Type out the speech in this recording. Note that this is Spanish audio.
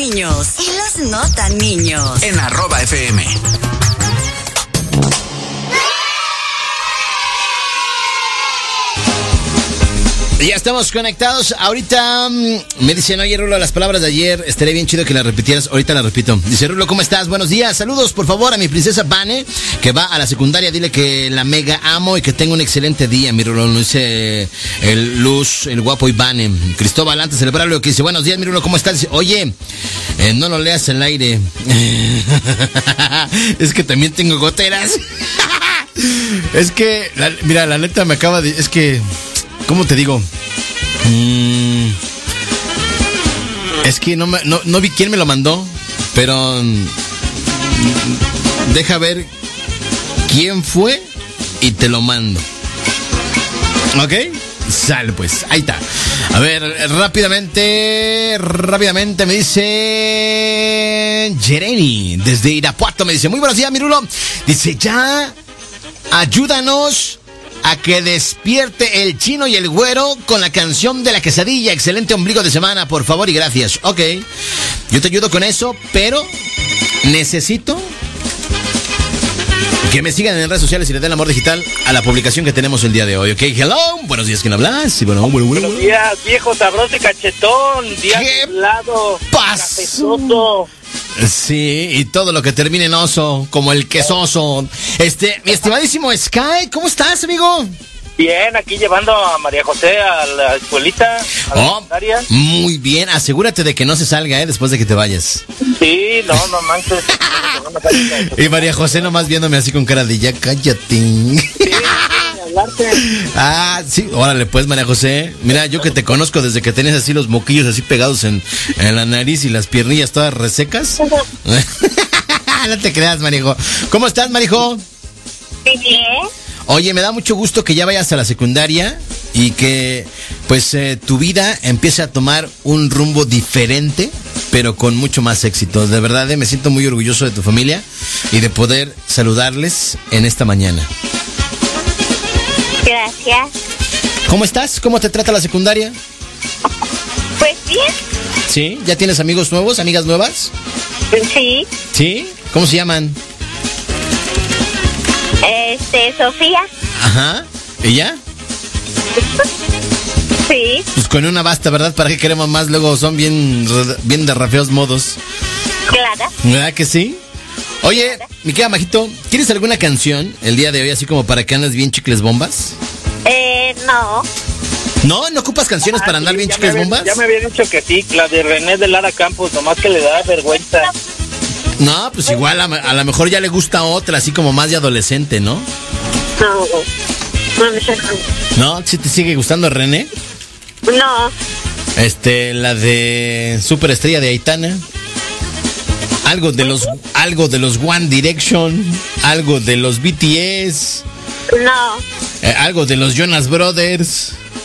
niños y los no tan niños. En @FM. Ya estamos conectados. Ahorita me dicen, oye, Rulo, las palabras de ayer, estaría bien chido que las repitieras. Ahorita las repito. Dice, Rulo, ¿cómo estás? Buenos días. Saludos, por favor, a mi princesa Vane, que va a la secundaria. Dile que la mega amo y que tenga un excelente día, mi Rulo. Lo dice el Luz, el guapo Ivane. Cristóbal, antes de celebrarlo, que dice, buenos días, mi Rulo, ¿cómo estás? Dice, oye, no lo leas al aire. Es que también tengo goteras. Es que, mira, la neta me acaba de... Es que... ¿Cómo te digo? Es que no vi quién me lo mandó, pero deja ver quién fue y te lo mando. ¿Ok? Sale pues, ahí está. A ver, rápidamente me dice Jereni, desde Irapuato, me dice, muy buenos días, mi Rulo. Dice, ya, ayúdanos a que despierte el chino y el güero con la canción de la quesadilla. Excelente ombligo de semana, por favor y gracias. Ok, yo te ayudo con eso, pero necesito que me sigan en redes sociales y le den amor digital a la publicación que tenemos el día de hoy. Ok, hello, buenos días, ¿quién hablas? Sí, bueno. Buenos días, viejo sabroso y cachetón. Día nublado, cafezoso. Sí, y todo lo que termine en oso, como el quesoso. Mi estimadísimo Sky, ¿cómo estás, amigo? Bien, aquí llevando a María José a la escuelita, a la secundaria. Muy bien, asegúrate de que no se salga, después de que te vayas. Sí, no manches. Y María José nomás viéndome así con cara de ya cállate. Sí, hablarte. Ah, sí, órale pues, María José. Mira, yo que te conozco desde que tenías así los moquillos así pegados en la nariz y las piernillas todas resecas. No te creas, Marijo. ¿Cómo estás, Marijo? Bien. Oye, me da mucho gusto que ya vayas a la secundaria y que pues tu vida empiece a tomar un rumbo diferente, pero con mucho más éxito. De verdad, me siento muy orgulloso de tu familia y de poder saludarles en esta mañana. Gracias. ¿Cómo estás? ¿Cómo te trata la secundaria? Pues bien. ¿Sí? ¿Ya tienes amigos nuevos, amigas nuevas? Sí. ¿Sí? ¿Cómo se llaman? Sofía. Ajá. ¿Y ya? Sí. Pues con una basta, ¿verdad? ¿Para qué queremos más? Luego son bien de rafeos modos. Claro. ¿Verdad que sí? Oye, mi querida Majito, ¿quieres alguna canción el día de hoy así como para que andes bien chicles bombas? No. ¿No? ¿No ocupas canciones para andar bien chicles bombas? Ya me había dicho que sí, la de René de Lara Campos, nomás que le da vergüenza. No, pues igual a lo mejor ya le gusta otra, así como más de adolescente, ¿no? ¿No? ¿Sí te sigue gustando René? No. La de Superestrella de Aitana. Algo de los One Direction, algo de los BTS. No. Algo de los Jonas Brothers.